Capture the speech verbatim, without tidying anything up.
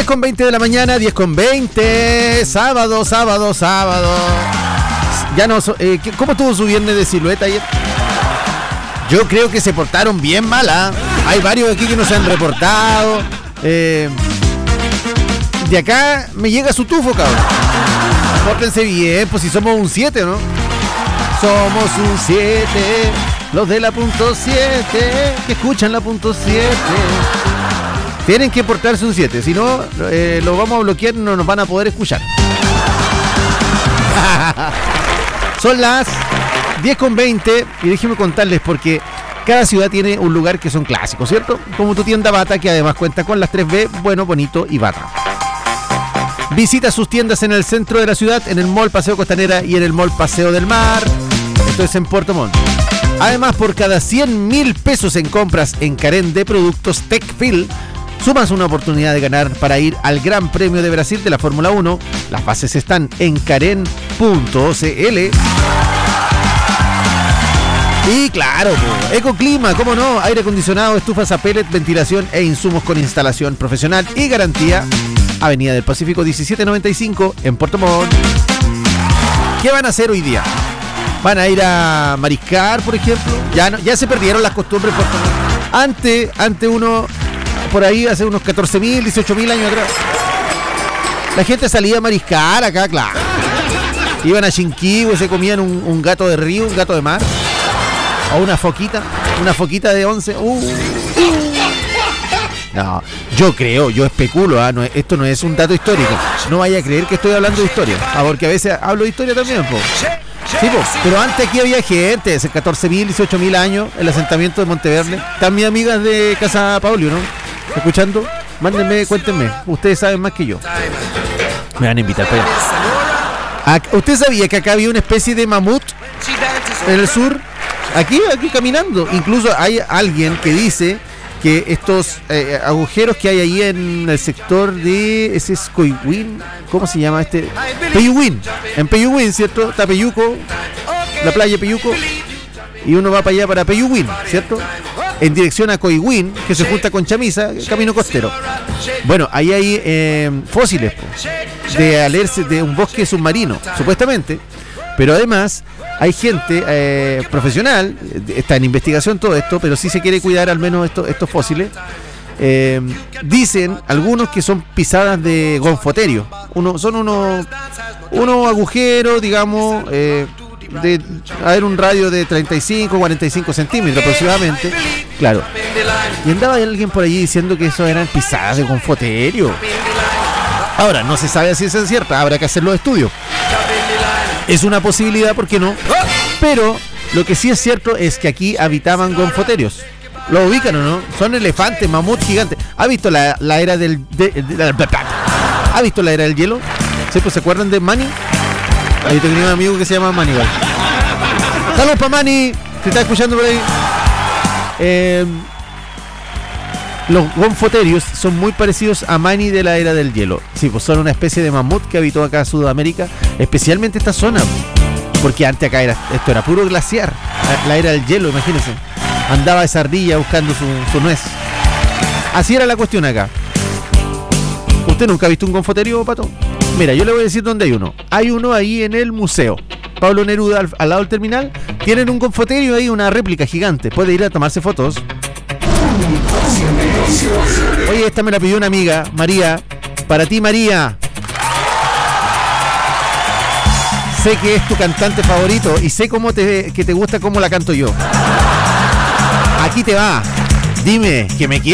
diez con veinte de la mañana, diez con veinte, sábado, sábado, sábado. Ya no, eh, ¿cómo estuvo su viernes de silueta ayer? Yo creo que se portaron bien mal, ¿eh? Hay varios aquí que no se han reportado. Eh, de acá me llega su tufo, cabrón. Pórtense bien, pues si somos un siete, ¿no? Somos un siete, los de la punto siete, que escuchan la punto siete. Tienen que portarse un siete, si no, eh, lo vamos a bloquear y no nos van a poder escuchar. Son las diez con veinte y déjenme contarles porque cada ciudad tiene un lugar que son clásicos, ¿cierto? Como tu tienda Bata, que además cuenta con las tres B, bueno, bonito y Bata. Visita sus tiendas en el centro de la ciudad, en el Mall Paseo Costanera y en el Mall Paseo del Mar. Esto es en Puerto Montt. Además, por cada cien mil pesos en compras en Carén de productos Tecfil, sumas una oportunidad de ganar para ir al Gran Premio de Brasil de la Fórmula uno. Las bases están en carén punto c l. Y claro, Ecoclima, cómo no, aire acondicionado, estufas a pellet, ventilación e insumos con instalación profesional y garantía. Avenida del Pacífico diecisiete noventa y cinco en Puerto Montt. ¿Qué van a hacer hoy día? ¿Van a ir a mariscar, por ejemplo? Ya, no, ya se perdieron las costumbres. Por... Antes, antes uno, por ahí hace unos catorce mil, dieciocho mil años atrás, la gente salía a mariscar acá, claro. Iban a Chinquihue, se comían un, un gato de río, un gato de mar. O una foquita, una foquita de once. Uh. No, yo creo, yo especulo, ¿eh? No, esto no es un dato histórico. No vaya a creer que estoy hablando de historia, ¿ah? Porque a veces hablo de historia también, po. Sí, po. Pero antes aquí había gente, hace catorce mil, dieciocho mil años, el asentamiento de Monteverde. Están mis amigas de Casa Paulio, ¿no? ¿Escuchando? Mándenme, cuéntenme. Ustedes saben más que yo. Me van a invitar para allá. ¿Usted sabía que acá había una especie de mamut en el sur? Aquí, aquí caminando. Incluso hay alguien que dice que estos eh, agujeros que hay ahí en el sector de ese es Coihuín, ¿cómo se llama este? Peyuhuín, en Peyuhuín, ¿cierto? Está Peyuco, la playa Peyuco, y uno va para allá para Peyuhuín, ¿cierto? En dirección a Coihuín, que se junta con Chamisa, camino costero. Bueno, ahí hay eh, fósiles po, de alerce de un bosque submarino, supuestamente, pero además hay gente eh, profesional, está en investigación todo esto, pero sí se quiere cuidar al menos esto, estos fósiles. Eh, dicen algunos que son pisadas de gonfoterio. Uno, son unos, unos agujeros, digamos, eh, de a ver, un radio de treinta y cinco, cuarenta y cinco centímetros aproximadamente. Claro. Y andaba alguien por allí diciendo que eso eran pisadas de gonfoterio. Ahora, no se sabe si es cierta, habrá que hacer los estudios. Es una posibilidad, ¿por qué no? Pero lo que sí es cierto es que aquí habitaban gonfoterios. ¿Lo ubican o no? Son elefantes, mamut gigantes. ¿Ha visto la, la era del... De, de, de, de, ¿Ha visto la era del hielo? ¿Sí, pues, ¿se acuerdan de Manny? Ahí tenía un amigo que se llama Manny. Saludos para Manny, se está escuchando por ahí. Eh, los gonfoterios son muy parecidos a Manny de la era del hielo. Sí, pues son una especie de mamut que habitó acá en Sudamérica, especialmente esta zona, porque antes acá era, esto era puro glaciar, la, la era del hielo, imagínense. Andaba esa ardilla buscando su, su nuez. Así era la cuestión acá. ¿Usted nunca ha visto un gonfoterio, Pato? Mira, yo le voy a decir dónde hay uno. Hay uno ahí en el museo Pablo Neruda, al, al lado del terminal. Tienen un gonfoterio ahí, una réplica gigante. Puede ir a tomarse fotos. Oye, esta me la pidió una amiga, María. Para ti, María. Sé que es tu cantante favorito y sé cómo te, que te gusta cómo la canto yo. Aquí te va. Dime que me quieres.